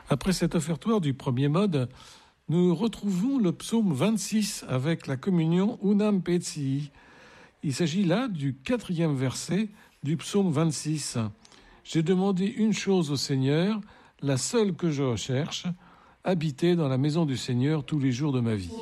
Après cet offertoire du premier mode, nous retrouvons le psaume 26 avec la communion Unam Petsii. Il s'agit là du 4e verset du psaume 26. J'ai demandé une chose au Seigneur, la seule que je recherche, habiter dans la maison du Seigneur tous les jours de ma vie.